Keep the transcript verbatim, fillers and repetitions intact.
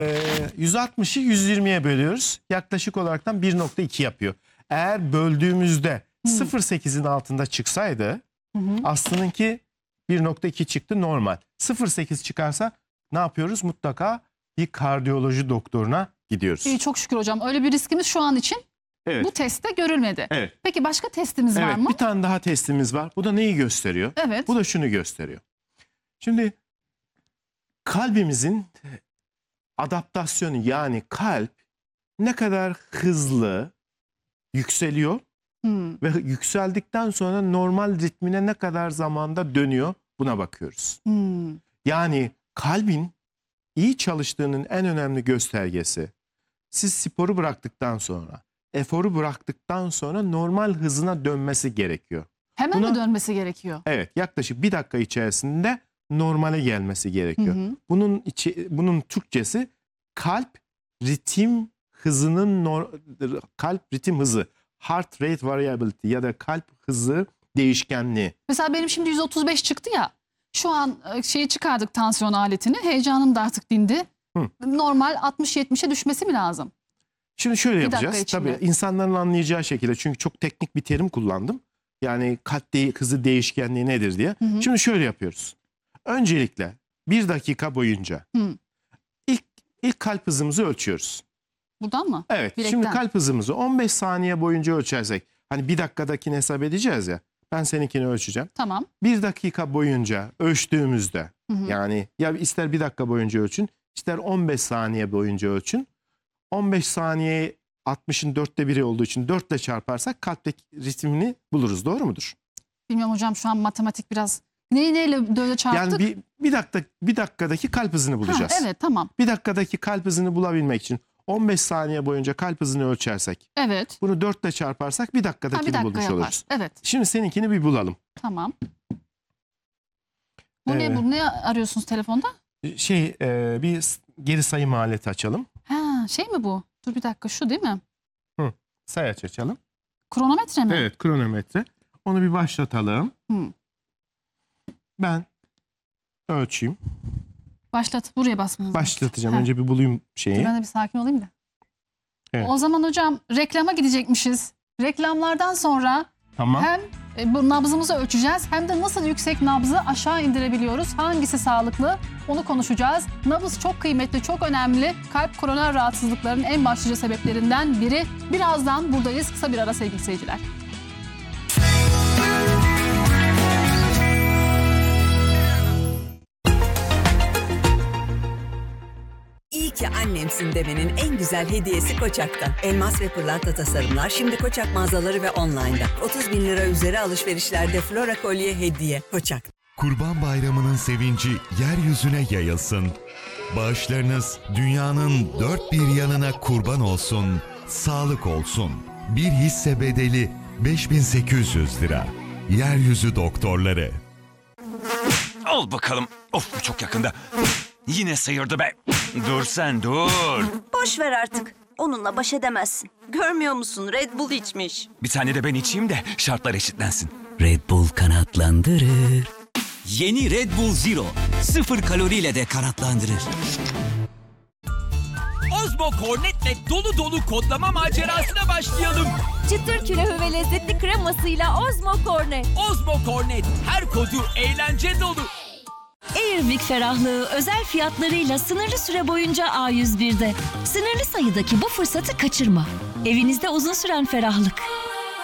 yüz altmışı yüz yirmiye bölüyoruz. Yaklaşık olaraktan bir nokta iki yapıyor. Eğer böldüğümüzde Hmm. sıfır virgül sekizin altında çıksaydı Hı hı. Aslı'nınki bir nokta iki çıktı normal. sıfır virgül sekiz çıkarsa ne yapıyoruz? Mutlaka bir kardiyoloji doktoruna gidiyoruz. İyi, çok şükür hocam. Öyle bir riskimiz şu an için Evet. bu testte görülmedi. Evet. Peki başka testimiz var Evet, mı? bir tane daha testimiz var. Bu da neyi gösteriyor? Evet. Bu da şunu gösteriyor. Şimdi kalbimizin adaptasyonu, yani kalp ne kadar hızlı yükseliyor Hmm. ve yükseldikten sonra normal ritmine ne kadar zamanda dönüyor, buna bakıyoruz. Hmm. Yani kalbin iyi çalıştığının en önemli göstergesi, siz sporu bıraktıktan sonra, eforu bıraktıktan sonra normal hızına dönmesi gerekiyor. Hemen Buna- mi dönmesi gerekiyor? Evet, yaklaşık bir dakika içerisinde normale gelmesi gerekiyor. Hı hı. Bunun içi, bunun Türkçesi kalp ritim hızının nor- kalp ritim hızı, heart rate variability ya da kalp hızı değişkenliği. Mesela benim şimdi yüz otuz beş çıktı ya. Şu an e, şeyi çıkardık, tansiyon aletini. Heyecanım da artık dindi. Hı. Normal altmış yetmişe düşmesi mi lazım? Şimdi şöyle Bir dakika yapacağız. içinde. Tabii insanların anlayacağı şekilde, çünkü çok teknik bir terim kullandım. Yani kalp de- hızı değişkenliği nedir diye. Hı hı. Şimdi şöyle yapıyoruz. Öncelikle bir dakika boyunca Hı. ilk ilk kalp hızımızı ölçüyoruz. Buradan mı? Evet. Bilekten. Şimdi kalp hızımızı on beş saniye boyunca ölçersek, hani bir dakikadakini hesap edeceğiz ya. Ben seninkini ölçeceğim. Tamam. Bir dakika boyunca ölçtüğümüzde, Hı hı. yani ya ister bir dakika boyunca ölçün, ister on beş saniye boyunca ölçün. on beş saniye altmışın dörtte biri olduğu için dört ile çarparsak kalpteki ritmini buluruz. Doğru mudur? Bilmiyorum hocam, şu an matematik biraz. Neyi neyle böyle çarptık? Yani bir, bir dakika bir dakikadaki kalp hızını bulacağız. Ha, evet, tamam. Bir dakikadaki kalp hızını bulabilmek için on beş saniye boyunca kalp hızını ölçersek, Evet. bunu dört ile çarparsak bir Ha, dakikadakini bir dakika bulmuş yapar. oluruz. Evet, Şimdi seninkini bir bulalım. tamam. Bu ne, Ee, bu ne arıyorsunuz telefonda? Şey e, bir s- geri sayım aleti açalım. Ha, şey mi bu? Dur bir dakika, şu değil mi? Sayaç açalım. Kronometre mi? Evet, kronometre. Onu bir başlatalım. Hı. Ben ölçeyim. Başlat, buraya basmanız lazım. Başlatacağım. Ha. Önce bir bulayım şeyi. Dur, ben de bir sakin olayım da. Evet. O zaman hocam reklama gidecekmişiz. Reklamlardan sonra Tamam. hem e, bu nabzımızı ölçeceğiz hem de nasıl yüksek nabzı aşağı indirebiliyoruz. Hangisi sağlıklı onu konuşacağız. Nabız çok kıymetli, çok önemli. Kalp koroner rahatsızlıklarının en başlıca sebeplerinden biri. Birazdan buradayız. Kısa bir ara sevgili seyirciler. İyi ki annemsin demenin en güzel hediyesi Koçak'ta. Elmas ve pırlanta tasarımlar şimdi Koçak mağazaları ve online'da. otuz bin lira üzeri alışverişlerde Flora kolye hediye. Koçak. Kurban Bayramı'nın sevinci yeryüzüne yayılsın. Bağışlarınız dünyanın dört bir yanına kurban olsun, sağlık olsun. Bir hisse bedeli beş bin sekiz yüz lira. Yeryüzü doktorları. Al bakalım. Of, bu çok yakında. Yine sıyırdı be. Dur sen dur. Boş ver artık. Onunla baş edemezsin. Görmüyor musun? Red Bull içmiş. Bir tane de ben içeyim de şartlar eşitlensin. Red Bull kanatlandırır. Yeni Red Bull Zero. Sıfır kaloriyle de kanatlandırır. Ozmo Cornet'le dolu dolu kodlama macerasına başlayalım. Çıtır külahı ve lezzetli kremasıyla Ozmo Cornet. Ozmo Cornet, her kodu eğlence dolu. Airwick ferahlığı özel fiyatlarıyla sınırlı süre boyunca A yüz bir'de. Sınırlı sayıdaki bu fırsatı kaçırma. Evinizde uzun süren ferahlık.